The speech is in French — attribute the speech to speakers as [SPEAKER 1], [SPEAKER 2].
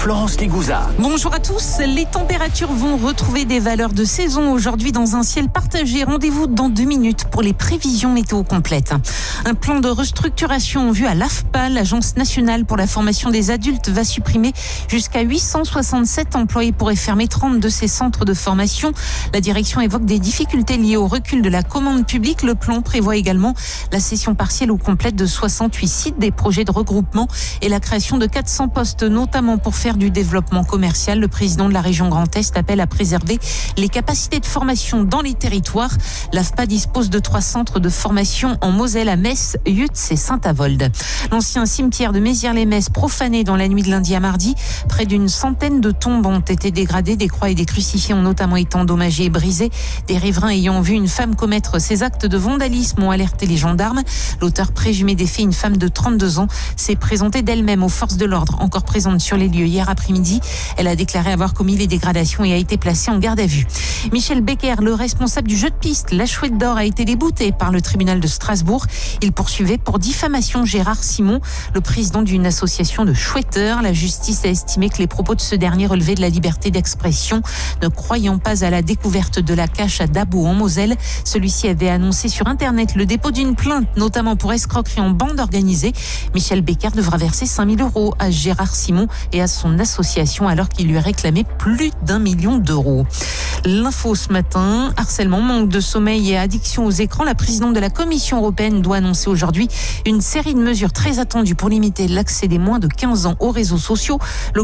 [SPEAKER 1] Florence Ligouza.
[SPEAKER 2] Bonjour à tous. Les températures vont retrouver des valeurs de saison aujourd'hui dans un ciel partagé. Rendez-vous dans 2 minutes pour les prévisions météo complètes. Un plan de restructuration en vue à l'AFPA, l'Agence nationale pour la formation des adultes, va supprimer jusqu'à 867 emplois et pourrait fermer 30 de ces centres de formation. La direction évoque des difficultés liées au recul de la commande publique. Le plan prévoit également la cession partielle ou complète de 68 sites, des projets de regroupement et la création de 400 postes, notamment pour faire du développement commercial. Le président de la région Grand Est appelle à préserver les capacités de formation dans les territoires. L'AFPA dispose de 3 centres de formation en Moselle, à Metz, Yutz et Saint-Avold. L'ancien cimetière de Mézières-les-Metz profané dans la nuit de lundi à mardi. Près d'une centaine de tombes ont été dégradées. Des croix et des crucifix ont notamment été endommagés et brisés. Des riverains ayant vu une femme commettre ces actes de vandalisme ont alerté les gendarmes. L'auteur présumé des faits, une femme de 32 ans, s'est présentée d'elle-même aux forces de l'ordre, encore présentes sur les lieux hier après-midi. Elle a déclaré avoir commis les dégradations et a été placée en garde à vue. Michel Becker, le responsable du jeu de piste La Chouette d'Or, a été débouté par le tribunal de Strasbourg. Il poursuivait pour diffamation Gérard Simon, le président d'une association de chouetteurs. La justice a estimé que les propos de ce dernier relevaient de la liberté d'expression. Ne croyant pas à la découverte de la cache à Dabo en Moselle, celui-ci avait annoncé sur Internet le dépôt d'une plainte, notamment pour escroquerie en bande organisée. Michel Becker devra verser 5 000 € à Gérard Simon et à son association alors qu'il lui réclamait plus d'1 million d'euros. L'info ce matin, harcèlement, manque de sommeil et addiction aux écrans. La présidente de la Commission européenne doit annoncer aujourd'hui une série de mesures très attendues pour limiter l'accès des moins de 15 ans aux réseaux sociaux.